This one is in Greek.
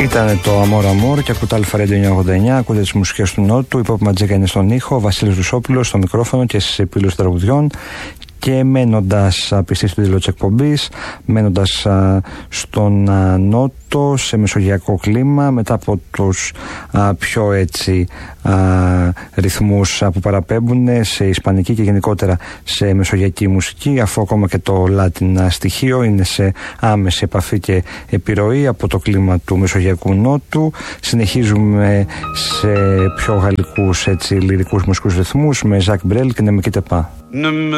Ήταν το Amor Amor και ακούτε Αλφα Radio 989, ακούτε τις μουσικές του Νότου. Η Pop Ματζέκα είναι στον ήχο, ο Βασίλης Ρουσόπουλος στο μικρόφωνο και στις επίλους τραγουδιών. Και μένοντας πιστή στο τίτλο της εκπομπής, μένοντας στον Νότο, σε μεσογειακό κλίμα, μετά από τους πιο έτσι ρυθμούς που παραπέμπουν σε ισπανική και γενικότερα σε μεσογειακή μουσική, αφού ακόμα και το Latin στοιχείο είναι σε άμεση επαφή και επιρροή από το κλίμα του μεσογειακού Νότου. Συνεχίζουμε σε πιο γαλλικούς έτσι λυρικούς μουσικούς ρυθμούς με Ζακ Μπρέλ και Ne me quitte pas.